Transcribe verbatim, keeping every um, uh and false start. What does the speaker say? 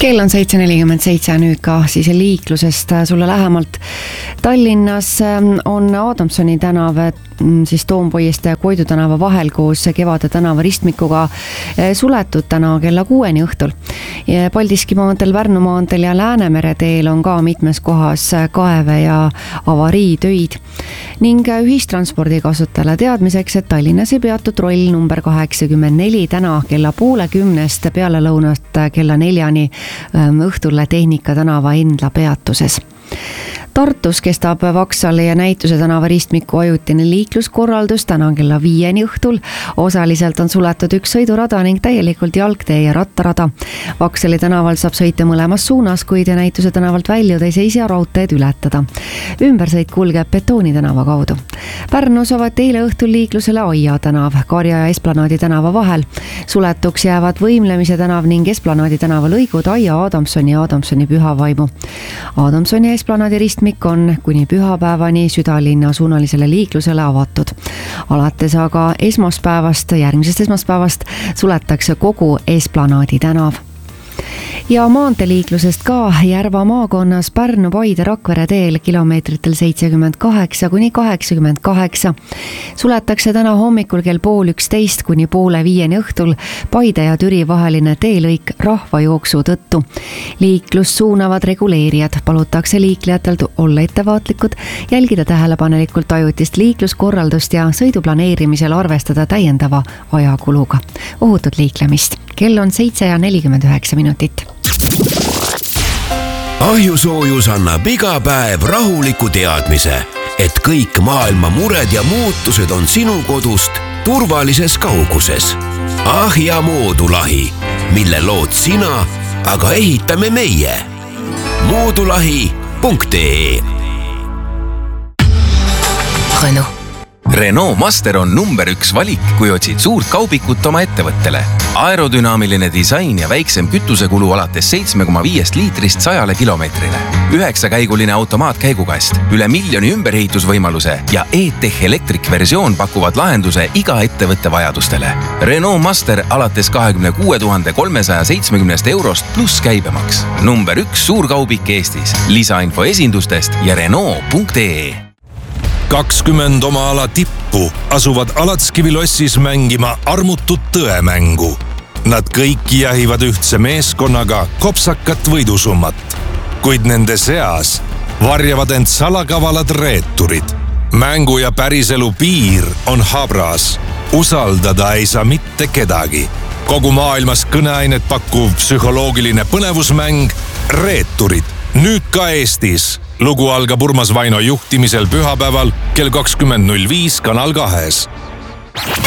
Kell on seitse nelikümmend seitse, nüüd ka siis liiklusest sulle lähemalt. Tallinnas on Adamsoni tänav siis Toompoieste ja Koidu tänava vahel koos Kevade tänava ristmikuga suletud täna kella kuueni õhtul. Paldiski maanteel, Pärnu maanteel ja Läänemere teel on ka mitmes kohas kaeve ja avariitöid. Ning ühistranspordi kasutajale teadmiseks, et Tallinnas ei peatu troll number kaheksakümmend neli täna kella poole kümnest peale lõunast kella neljani õhtulle Tehnika tänava Endla peatuses. Tartus kestab Vaksali ja Näituse tänava ristmiku ajutine liikluskorraldus täna kella viieni õhtul. Osaliselt on suletud üks sõidurada ning täielikult jalgtee ja rattarada. Vaksali tänaval saab sõita mõlemas suunas, kuid Näituse tänavalt väljudes ei saa raudteed ületada. Ümbersõit kulgeb Betooni tänava kaudu. Pärnus avati eile õhtul liiklusele Aia tänav, Karja ja Esplanaadi tänava vahel. Suletuks jäävad Võimlemise tänav ning Esplanaadi tänava lõigud Aia, Adamsoni ja Adamsoni Pühavaimu. Adamsoni ja Esplanaadi ristmik on kuni pühapäevani südalinna suunalisele liiklusele avatud. Alates aga esmaspäevast, järgmisest esmaspäevast suletakse kogu Esplanaadi tänav. Ja maanteeliiklusest ka Järva maakonnas Pärnu, Paide, Rakvere teel kilomeetritel seitsekümmend kaheksa kuni kaheksakümmend kaheksa. Suletakse täna hommikul kell pool üksteist kuni poole viieni õhtul Paide ja Türi vaheline teelõik rahvajooksu tõttu. Liiklust suunavad reguleerijad, palutakse liiklejatel olla ettevaatlikud, jälgida tähelepanelikult ajutist liikluskorraldust ja sõidu planeerimisel arvestada täiendava ajakuluga. Ohutut liiklemist. Kell on seitse ja nelikümmend üheksa minutit. Ahjusoojus annab iga päev rahuliku teadmise, et kõik maailma mured ja muutused on sinu kodust turvalises kauguses. Ahja moodulahi, mille lood sina, aga ehitame meie. moodulahi punkt ee Renault. Renault Master on number üks valik, kui otsid suurt kaubikut oma ettevõttele. Aerodünaamiline disain ja väiksem kütusekulu alates seitsme koma viis liitrist sajale kilomeetrile. Üheksakäiguline automaatkäigukast, üle miljoni ümberehitusvõimaluse ja E-Tech Electric versioon pakuvad lahenduse iga ettevõtte vajadustele. Renault Master alates kahekümne kuue tuhande kolmesaja seitsmekümnest eurost pluss käibemaks. Number üks suurkaubik Eestis. Lisainfo esindustest ja Renault punkt ee. kakskümmend oma ala tippu asuvad Alatskivilossis mängima armutut tõemängu. Nad kõik jahivad ühtse meeskonnaga kopsakat võidusummat, kuid nende seas varjavad end salakavalad reeturid. Mängu ja päriselu piir on habras. Usaldada ei saa mitte kedagi. Kogu maailmas kõneainet pakkuv psühholoogiline põnevusmäng Reeturid. Nüüd ka Eestis. Lugu algab Urmas Vaino juhtimisel pühapäeval kell kakskümmend null viis Kanal kahes.